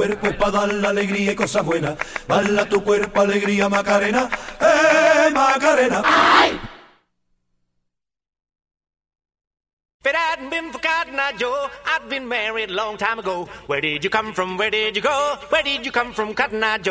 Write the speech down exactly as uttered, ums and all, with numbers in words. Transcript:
cuerpo es para dar la alegría y cosas buenas. Baila tu cuerpo, alegría, Macarena, eh, Macarena. ¡Ay! If it hadn't been for Cotton Eye Joe, I'd been married a long time ago. Where did you come from? Where did you go? Where did you come from, Cotton Eye Joe?